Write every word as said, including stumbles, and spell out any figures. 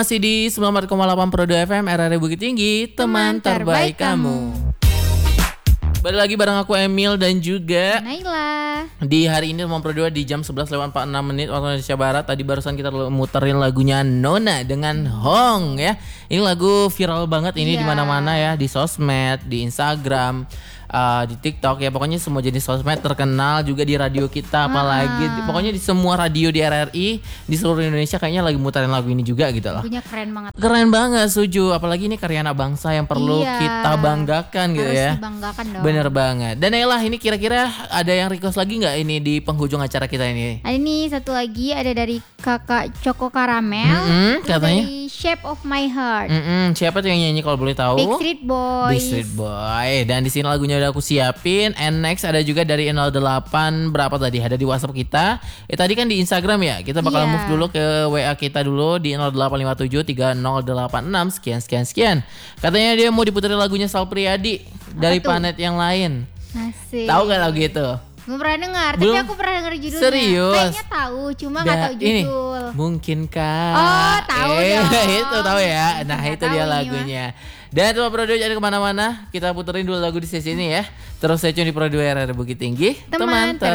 Masih di sembilan puluh empat koma delapan Pro dua F M R R I Bukit Tinggi, teman, Teman terbaik terbaik kamu. Balik lagi bareng aku Emil dan juga Naila. di hari ini Teman Pro dua di jam sebelas lewat empat puluh enam menit waktu Indonesia Barat. Tadi barusan kita muterin lagunya Nona dengan Hong ya. Ini lagu viral banget ini Iya. di mana-mana ya, di sosmed, di Instagram, uh, di TikTok ya. Pokoknya semua jenis sosmed terkenal, juga di radio kita apalagi. Ah. Pokoknya di semua radio di R R I di seluruh Indonesia kayaknya lagi muterin lagu ini juga gitu loh. Lagunya keren banget. Keren banget, setuju. Apalagi ini karya anak bangsa yang perlu Iya. kita banggakan gitu Harus ya. dibanggakan dong. Bener banget. Dan Nela, ini kira-kira ada yang request lagi nggak ini di penghujung acara kita ini? Ada nih satu lagi, ada dari kakak Choco Caramel. Mm-mm, Terus katanya. dari Shape of My Heart. Mm-mm, siapa tuh yang nyanyi kalau boleh tahu? Backstreet Boys. Backstreet Boy. Dan di sini lagunya udah aku siapin. And next ada juga dari nol delapan berapa tadi? Ada di WhatsApp kita. Eh tadi kan di Instagram ya. Kita bakal Iya. move dulu ke W A kita dulu di nol delapan lima tujuh tiga nol delapan enam sekian sekian sekian. Katanya dia mau diputerin lagunya Sal Priadi dari tuh? planet yang lain. Asik. Tahu gak lagu itu? Belum pernah dengar, Belum? tapi aku pernah dengar judulnya. Serius? Kayaknya tahu, cuma nggak Da- tahu ini, judul. mungkinkah? Oh, tahu eh, dong. Itu tahu ya. Nah Nggak itu tahu dia ini lagunya. Dan Teman Pro dua jangan kemana-mana. Kita puterin dulu lagu di sesi ini ya. Terus saya tune di Pro dua R R I Bukit Tinggi. Teman